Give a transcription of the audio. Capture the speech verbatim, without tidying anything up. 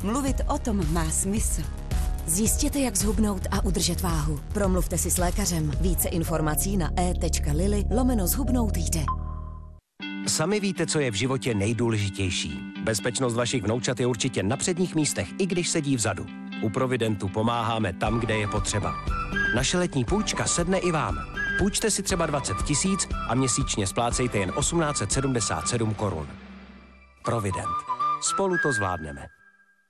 Mluvit o tom má smysl. Zjistěte, jak zhubnout a udržet váhu. Promluvte si s lékařem. Více informací na e tečka lily lomeno zhubnout jde. Sami víte, co je v životě nejdůležitější. Bezpečnost vašich vnoučat je určitě na předních místech, i když sedí vzadu. U Providentu pomáháme tam, kde je potřeba. Naše letní půjčka sedne i vám. Půjčte si třeba dvacet tisíc a měsíčně splácejte jen tisíc osm set sedmdesát sedm korun. Provident. Spolu to zvládneme.